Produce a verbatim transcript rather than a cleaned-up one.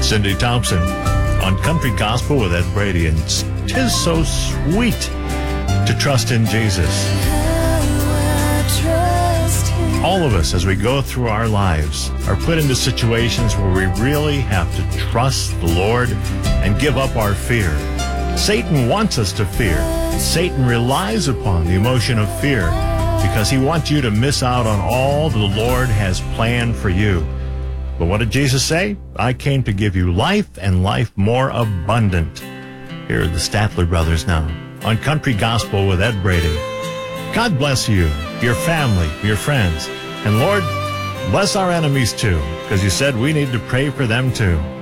Cindy Thompson on Country Gospel with Ed Brady, and tis so sweet to trust in Jesus. All of us, as we go through our lives, are put into situations where we really have to trust the Lord and give up our fear. Satan wants us to fear. Satan relies upon the emotion of fear because he wants you to miss out on all the Lord has planned for you. But what did Jesus say? I came to give you life and life more abundant. Here are the Statler brothers now on Country Gospel with Ed Brady. God bless you, your family, your friends. And Lord, bless our enemies too, because you said we need to pray for them too.